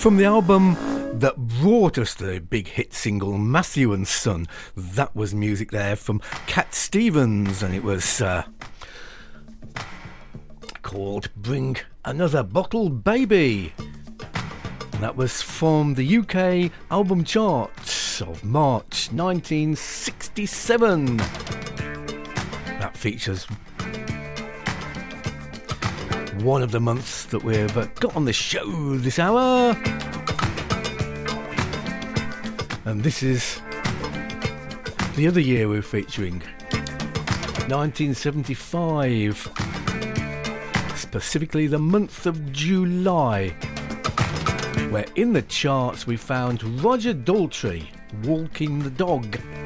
From the album that brought us the big hit single Matthew and Son, that was music there from Cat Stevens, and it was called Bring Another Bottle Baby. And that was from the UK album charts of March 1967. That features one of the months that we've got on the show this hour. And this is the other year we're featuring, 1975, specifically the month of July, where in the charts we found Roger Daltrey, Walking the Dog.